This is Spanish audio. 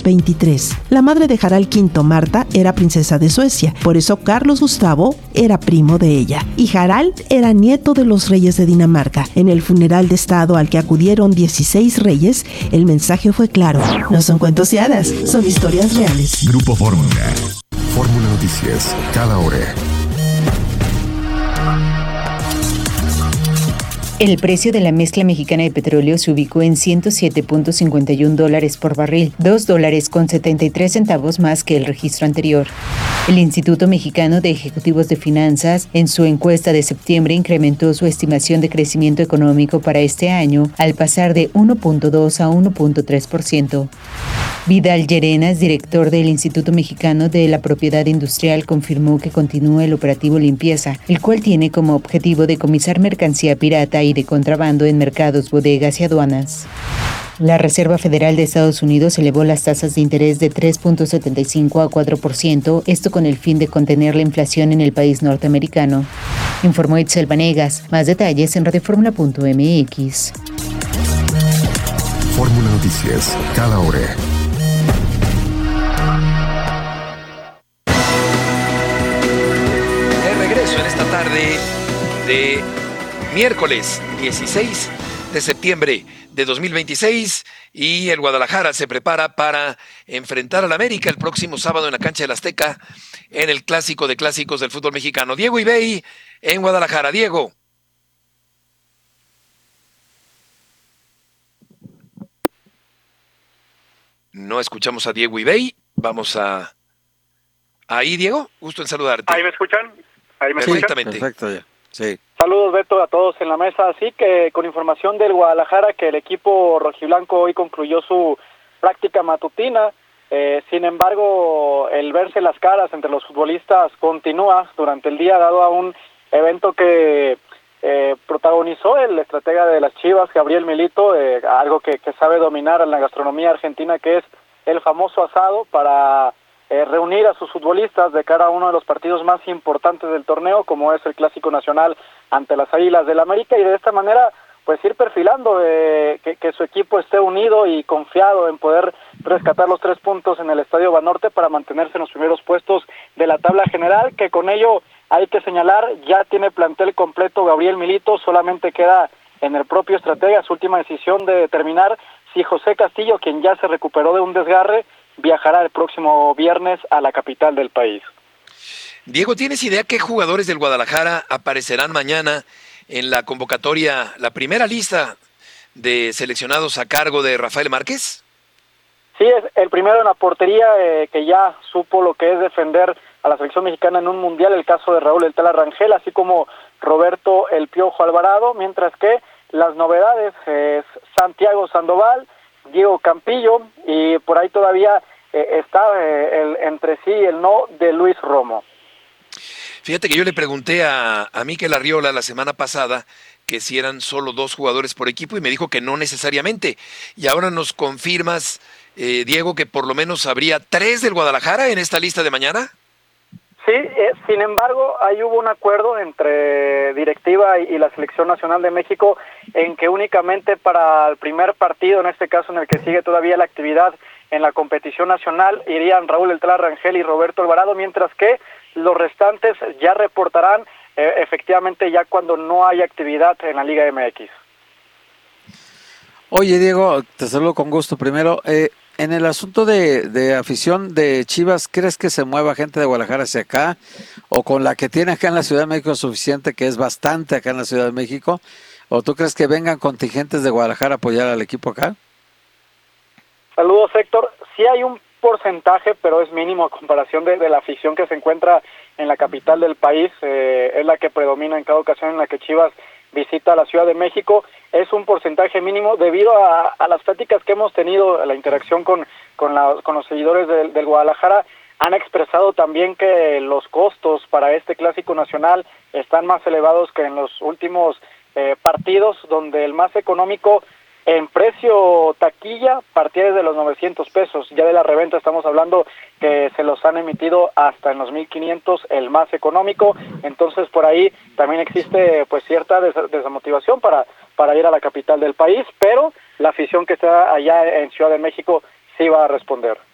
1923. La madre de Harald V, Marta, era princesa de Suecia, por eso Carlos Gustavo era primo de ella, y Harald era nieto de los reyes de Dinamarca. En el funeral de estado al que acudieron 16 reyes, el mensaje fue claro: no son cuentos de hadas, son historias reales. Grupo Fórmula. Fórmula Noticias, cada hora. El precio de la mezcla mexicana de petróleo se ubicó en $107.51 por barril, $2.73 más que el registro anterior. El Instituto Mexicano de Ejecutivos de Finanzas, en su encuesta de septiembre, incrementó su estimación de crecimiento económico para este año al pasar de 1.2 a 1.3%. Vidal Llerenas, director del Instituto Mexicano de la Propiedad Industrial, confirmó que continúa el operativo Limpieza, el cual tiene como objetivo decomisar mercancía pirata y de contrabando en mercados, bodegas y aduanas. La Reserva Federal de Estados Unidos elevó las tasas de interés de 3.75 a 4%, esto con el fin de contener la inflación en el país norteamericano. Informó Itzel Vanegas. Más detalles en radioformula.mx. Fórmula Noticias, cada hora. De regreso en esta tarde de miércoles 16 de septiembre de 2026, y el Guadalajara se prepara para enfrentar al América el próximo sábado en la cancha del Azteca en el clásico de clásicos del fútbol mexicano. Diego Ibey en Guadalajara. Diego. No escuchamos a Diego Ibey. Vamos a... Ahí, Diego, gusto en saludarte. ¿Ahí me escuchan? Perfectamente. Perfecto, ya. Sí. Saludos, Beto, a todos en la mesa. Así que con información del Guadalajara, que el equipo rojiblanco hoy concluyó su práctica matutina. Sin embargo, el verse las caras entre los futbolistas continúa durante el día, dado a un evento que protagonizó el estratega de las Chivas, Gabriel Milito, algo que sabe dominar en la gastronomía argentina, que es el famoso asado, para reunir a sus futbolistas de cara a uno de los partidos más importantes del torneo, como es el Clásico Nacional ante las Águilas del América, y de esta manera pues ir perfilando que su equipo esté unido y confiado en poder rescatar los 3 puntos en el Estadio Banorte para mantenerse en los primeros puestos de la tabla general, que con ello hay que señalar, ya tiene plantel completo Gabriel Milito, solamente queda en el propio estratega su última decisión de determinar si José Castillo, quien ya se recuperó de un desgarre, viajará el próximo viernes a la capital del país. Diego, ¿tienes idea qué jugadores del Guadalajara aparecerán mañana en la convocatoria, la primera lista de seleccionados a cargo de Rafael Márquez? Sí, es el primero en la portería, que ya supo lo que es defender a la selección mexicana en un mundial, el caso de Raúl El Tala Rangel, así como Roberto El Piojo Alvarado, mientras que las novedades es Santiago Sandoval, Diego Campillo, y por ahí todavía está entre sí el no de Luis Romo. Fíjate que yo le pregunté a Mikel Arriola la semana pasada que si eran solo 2 jugadores por equipo, y me dijo que no necesariamente. Y ahora nos confirmas, Diego, que por lo menos habría 3 del Guadalajara en esta lista de mañana. Sí, sin embargo, ahí hubo un acuerdo entre directiva y la Selección Nacional de México en que únicamente para el primer partido, en este caso en el que sigue todavía la actividad en la competición nacional, irían Raúl El Tala Rangel y Roberto Alvarado, mientras que los restantes ya reportarán efectivamente ya cuando no hay actividad en la Liga MX. Oye, Diego, te saludo con gusto. Primero, en el asunto de afición de Chivas, ¿crees que se mueva gente de Guadalajara hacia acá? ¿O con la que tiene acá en la Ciudad de México es suficiente, que es bastante acá en la Ciudad de México? ¿O tú crees que vengan contingentes de Guadalajara a apoyar al equipo acá? Saludos, Héctor. Sí hay un porcentaje, pero es mínimo a comparación de la afición que se encuentra en la capital del país. Es la que predomina en cada ocasión en la que Chivas visita la Ciudad de México. Es un porcentaje mínimo debido a las pláticas que hemos tenido, la interacción con los seguidores del Guadalajara. Han expresado también que los costos para este Clásico Nacional están más elevados que en los últimos partidos, donde el más económico en precio taquilla partía desde los 900 pesos, ya de la reventa estamos hablando que se los han emitido hasta en los 1,500 el más económico. Entonces por ahí también existe pues cierta desmotivación para ir a la capital del país, pero la afición que está allá en Ciudad de México sí va a responder.